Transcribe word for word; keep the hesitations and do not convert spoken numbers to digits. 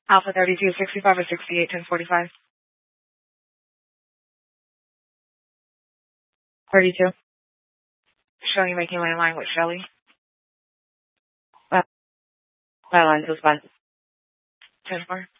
Alpha thirty-two, sixty-five or sixty-eight, ten forty-five. thirty-two. Showing you making landline with Shelly. Landline, who's fine. ten four.